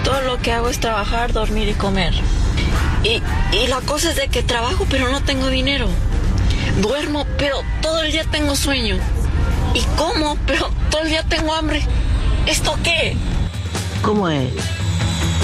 Todo lo que hago es trabajar, dormir y comer. Y la cosa es de que trabajo, pero no tengo dinero. Duermo, pero todo el día tengo sueño. Y como, pero todo el día tengo hambre. ¿Esto qué? ¿Cómo es?